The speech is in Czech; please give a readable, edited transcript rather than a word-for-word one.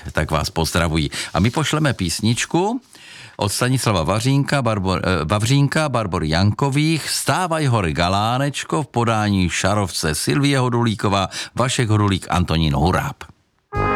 tak vás pozdravují. A my pošleme písničku od Stanislava Vavřínka, Barbory Jankových, Vstávaj hory Galánečko v podání Šarovce Silvie Hodulíková, Vašek Hodulík, Antonín Huráb.